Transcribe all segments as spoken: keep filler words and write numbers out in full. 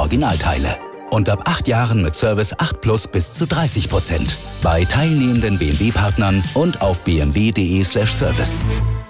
Originalteile. Und ab acht Jahren mit Service acht Plus bis zu dreißig Prozent. Bei teilnehmenden B M W-Partnern und auf b m w punkt d e slash service.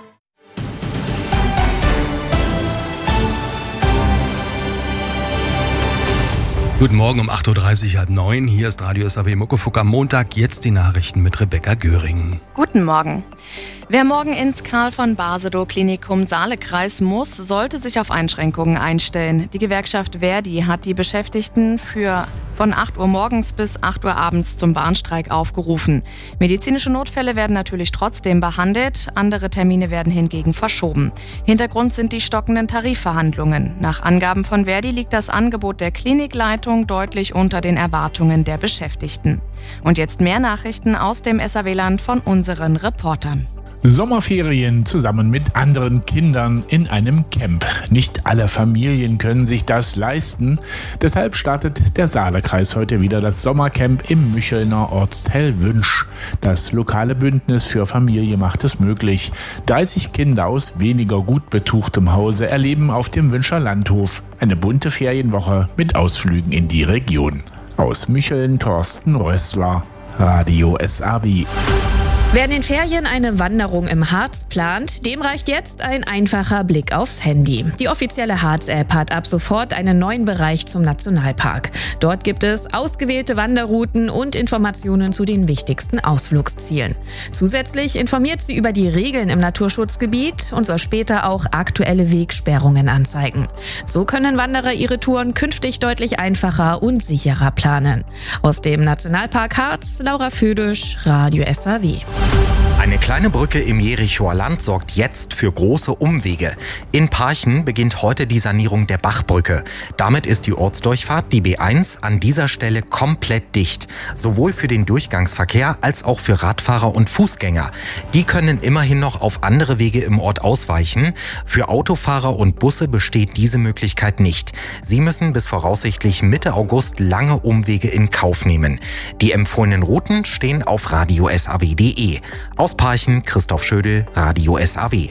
Guten Morgen um acht Uhr dreißig, halb neun. Hier ist Radio S A W Muckefuck am Montag. Jetzt die Nachrichten mit Rebecca Göring. Guten Morgen. Wer morgen ins Karl von Basedow Klinikum Saalekreis muss, sollte sich auf Einschränkungen einstellen. Die Gewerkschaft Verdi hat die Beschäftigten für von acht Uhr morgens bis acht Uhr abends zum Warnstreik aufgerufen. Medizinische Notfälle werden natürlich trotzdem behandelt, andere Termine werden hingegen verschoben. Hintergrund sind die stockenden Tarifverhandlungen. Nach Angaben von Verdi liegt das Angebot der Klinikleitung deutlich unter den Erwartungen der Beschäftigten. Und jetzt mehr Nachrichten aus dem S A W-Land von unseren Reportern. Sommerferien zusammen mit anderen Kindern in einem Camp. Nicht alle Familien können sich das leisten. Deshalb startet der Saalekreis heute wieder das Sommercamp im Müchelner Ortsteil Wünsch. Das lokale Bündnis für Familie macht es möglich. dreißig Kinder aus weniger gut betuchtem Hause erleben auf dem Wünscher Landhof eine bunte Ferienwoche mit Ausflügen in die Region. Aus Mücheln Thorsten Rössler, Radio S A W. Wer in den Ferien eine Wanderung im Harz plant, dem reicht jetzt ein einfacher Blick aufs Handy. Die offizielle Harz-App hat ab sofort einen neuen Bereich zum Nationalpark. Dort gibt es ausgewählte Wanderrouten und Informationen zu den wichtigsten Ausflugszielen. Zusätzlich informiert sie über die Regeln im Naturschutzgebiet und soll später auch aktuelle Wegsperrungen anzeigen. So können Wanderer ihre Touren künftig deutlich einfacher und sicherer planen. Aus dem Nationalpark Harz, Laura Födisch, Radio S A W. Eine kleine Brücke im Jerichoer Land sorgt jetzt für große Umwege. In Parchen beginnt heute die Sanierung der Bachbrücke. Damit ist die Ortsdurchfahrt, die B eins, an dieser Stelle komplett dicht. Sowohl für den Durchgangsverkehr als auch für Radfahrer und Fußgänger. Die können immerhin noch auf andere Wege im Ort ausweichen. Für Autofahrer und Busse besteht diese Möglichkeit nicht. Sie müssen bis voraussichtlich Mitte August lange Umwege in Kauf nehmen. Die empfohlenen Routen stehen auf radio s a w punkt d e. Aus Parchen, Christoph Schödel, Radio S A W.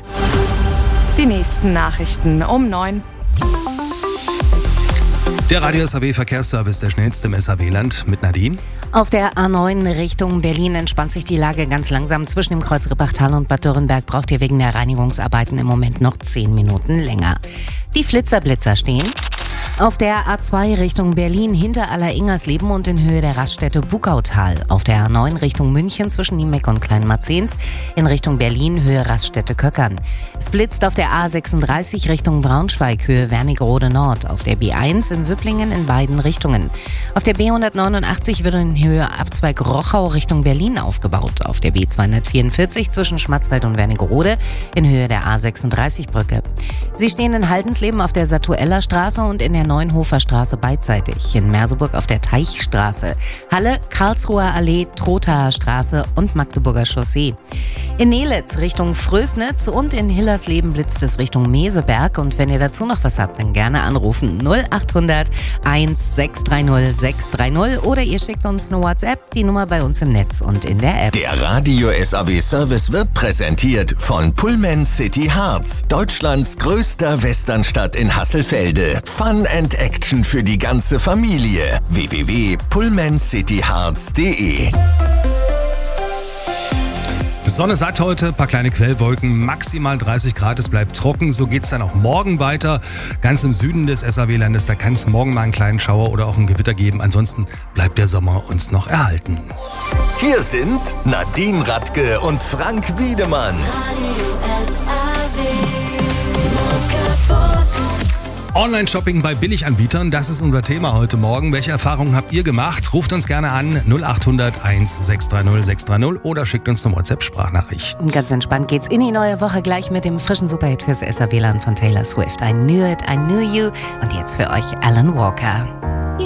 Die nächsten Nachrichten um neun. Der Radio S A W Verkehrsservice, der schnellste im S A W-Land mit Nadine. Auf der A neun Richtung Berlin entspannt sich die Lage ganz langsam. Zwischen dem Kreuz Rippachtal und Bad Dürrenberg braucht ihr wegen der Reinigungsarbeiten im Moment noch zehn Minuten länger. Die Flitzer-Blitzer stehen auf der A zwei Richtung Berlin hinter Aller-Ingersleben und in Höhe der Raststätte Buckautal. Auf der A neun Richtung München zwischen Niemeck und Kleinmarzens. In Richtung Berlin Höhe Raststätte Köckern. Es blitzt auf der A sechsunddreißig Richtung Braunschweig Höhe Wernigerode Nord. Auf der B eins in Süpplingen in beiden Richtungen. Auf der B hundertneunundachtzig wird in Höhe Abzweig Rochau Richtung Berlin aufgebaut. Auf der B zweihundertvierundvierzig zwischen Schmatzwald und Wernigerode in Höhe der A sechsunddreißig Brücke. Sie stehen in Haldensleben auf der Satueller Straße und in der Neuenhofer Straße beidseitig, in Merseburg auf der Teichstraße, Halle, Karlsruher Allee, Trothaer Straße und Magdeburger Chaussee. In Nelitz Richtung Frösnitz und in Hillersleben blitzt es Richtung Meseberg und wenn ihr dazu noch was habt, dann gerne anrufen null achthundert eins sechs drei null sechs drei null oder ihr schickt uns eine WhatsApp, die Nummer bei uns im Netz und in der App. Der Radio S A W Service wird präsentiert von Pullman City Harz, Deutschlands größter Westernstadt in Hasselfelde. Fun and Action für die ganze Familie. w w w punkt pullman city harz punkt d e. Sonne satt heute, ein paar kleine Quellwolken, maximal dreißig Grad, es bleibt trocken. So geht es dann auch morgen weiter. Ganz im Süden des S A W-Landes, da kann es morgen mal einen kleinen Schauer oder auch ein Gewitter geben. Ansonsten bleibt der Sommer uns noch erhalten. Hier sind Nadine Radke und Frank Wiedemann. Online-Shopping bei Billiganbietern, das ist unser Thema heute Morgen. Welche Erfahrungen habt ihr gemacht? Ruft uns gerne an null achthundert eins sechs drei null sechs drei null oder schickt uns eine WhatsApp-Sprachnachricht. Ganz entspannt geht's in die neue Woche gleich mit dem frischen Superhit fürs S A W-Land von Taylor Swift. I Knew It, I Knew You und jetzt für euch Alan Walker.